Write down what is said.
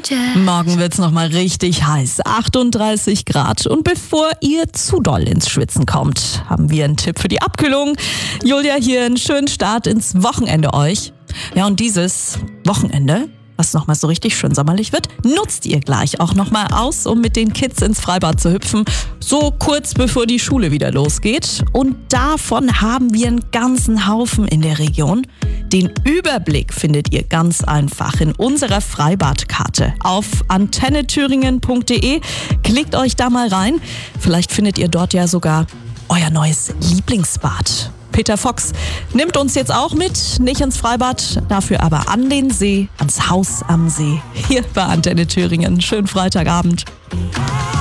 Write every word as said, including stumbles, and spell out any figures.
Morgen wird's noch mal richtig heiß, achtunddreißig Grad. Und bevor ihr zu doll ins Schwitzen kommt, haben wir einen Tipp für die Abkühlung. Julia hier, einen schönen Start ins Wochenende euch. Ja, und dieses Wochenende, was nochmal so richtig schön sommerlich wird, nutzt ihr gleich auch nochmal aus, um mit den Kids ins Freibad zu hüpfen. So kurz bevor die Schule wieder losgeht. Und davon haben wir einen ganzen Haufen in der Region. Den Überblick findet ihr ganz einfach in unserer Freibadkarte auf antenne thüringen punkt de. Klickt euch da mal rein. Vielleicht findet ihr dort ja sogar euer neues Lieblingsbad. Peter Fox nimmt uns jetzt auch mit, nicht ins Freibad, dafür aber an den See, ans Haus am See, hier bei Antenne Thüringen. Schönen Freitagabend.